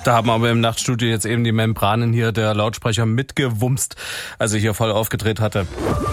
Da haben aber im Nachtstudio jetzt eben die Membranen hier der Lautsprecher mitgewumst, als ich hier voll aufgedreht hatte.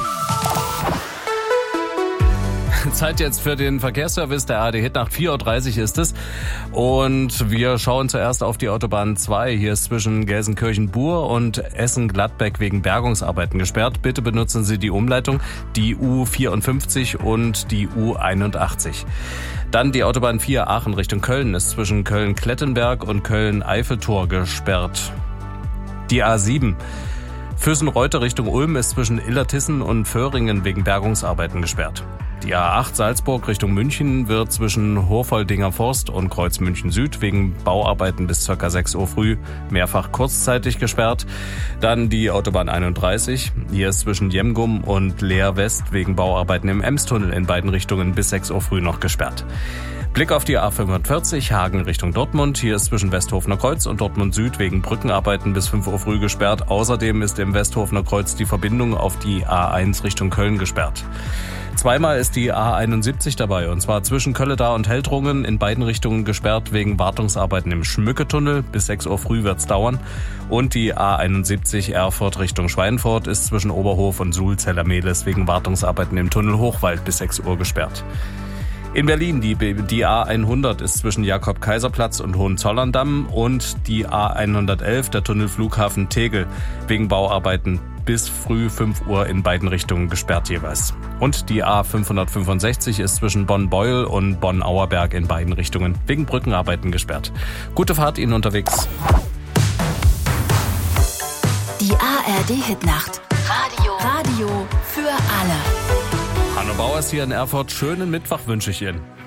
Zeit jetzt für den Verkehrsservice der ARD Hitnacht. 4.30 Uhr ist es. Und wir schauen zuerst auf die Autobahn 2. Hier ist zwischen Gelsenkirchen-Bur und Essen-Gladbeck wegen Bergungsarbeiten gesperrt. Bitte benutzen Sie die Umleitung, die U54 und die U81. Dann die Autobahn 4 Aachen Richtung Köln ist zwischen Köln-Klettenberg und Köln-Eiffeltor gesperrt. Die A7 Füssen-Reuter Richtung Ulm ist zwischen Illertissen und Föhringen wegen Bergungsarbeiten gesperrt. Die A8 Salzburg Richtung München wird zwischen Hochvoldinger Forst und Kreuz München Süd wegen Bauarbeiten bis ca. 6 Uhr früh mehrfach kurzzeitig gesperrt. Dann die Autobahn 31. Hier ist zwischen Jemgum und Leer West wegen Bauarbeiten im Emstunnel in beiden Richtungen bis 6 Uhr früh noch gesperrt. Blick auf die A45 Hagen Richtung Dortmund. Hier ist zwischen Westhofener Kreuz und Dortmund Süd wegen Brückenarbeiten bis 5 Uhr früh gesperrt. Außerdem ist im Westhofener Kreuz die Verbindung auf die A1 Richtung Köln gesperrt. Zweimal ist die A71 dabei, und zwar zwischen Kölledar und Heldrungen in beiden Richtungen gesperrt wegen Wartungsarbeiten im Schmücketunnel. Bis 6 Uhr früh wird's dauern. Und die A71 Erfurt Richtung Schweinfurt ist zwischen Oberhof und Sulzeller-Mehlis wegen Wartungsarbeiten im Tunnel Hochwald bis 6 Uhr gesperrt. In Berlin die A100 ist zwischen Jakob-Kaiser-Platz und Hohenzollern-Damm und die A111 der Tunnel Flughafen Tegel wegen Bauarbeiten bis früh 5 Uhr in beiden Richtungen gesperrt jeweils. Und die A565 ist zwischen Bonn-Beuel und Bonn-Auerberg in beiden Richtungen wegen Brückenarbeiten gesperrt. Gute Fahrt Ihnen unterwegs. Die ARD Hitnacht. Radio für alle. Hanno Bauers hier in Erfurt. Schönen Mittwoch wünsche ich Ihnen.